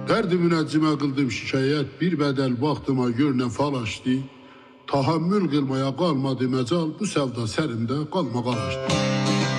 Dərdi münəccimə qıldım şikayət, bir bədəl vaxtıma gör nə fal açdı. Tahammül qılmaya qalmadı məcal, bu sevda sərimdə qalmağa açdı.